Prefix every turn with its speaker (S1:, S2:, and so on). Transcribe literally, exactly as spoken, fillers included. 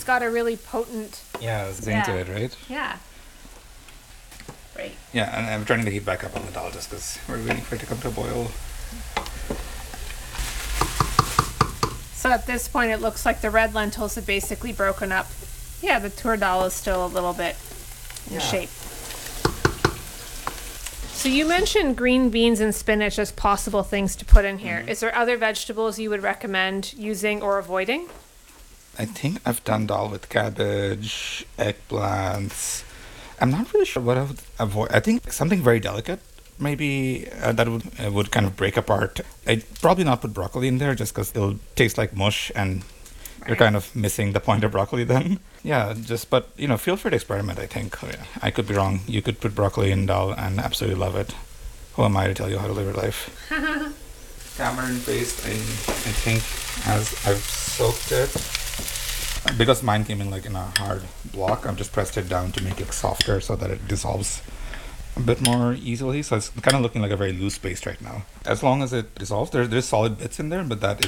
S1: it's got a really potent...
S2: Yeah, zing
S1: yeah.
S2: to it, right?
S1: Yeah. Great.
S2: Yeah, and I'm turning the heat back up on the dal just because we're waiting for it to come to a boil.
S1: So at this point, it looks like the red lentils have basically broken up. Yeah, the tur dal is still a little bit in
S2: Yeah.
S1: shape. So you mentioned green beans and spinach as possible things to put in here.
S2: Mm-hmm.
S1: Is there other vegetables you would recommend using or avoiding?
S2: I think I've done dal with cabbage, eggplants. I'm not really sure what I would avoid. I think something very delicate, maybe uh, that would uh, would kind of break apart. I'd probably not put broccoli in there just because it'll taste like mush and you're
S1: Right.
S2: kind of missing the point of broccoli then. Yeah, just, but, you know, feel free to experiment, I think. I could be wrong. You could put broccoli in dal and absolutely love it. Who am I to tell you how to live your life? Tamarind paste, I, I think, as I've soaked it. Because mine came in like in a hard block, I've just pressed it down to make it softer so that it dissolves a bit more easily. So it's kind of looking like a very loose paste right now. As long as it dissolves, there, there's solid bits in there, but that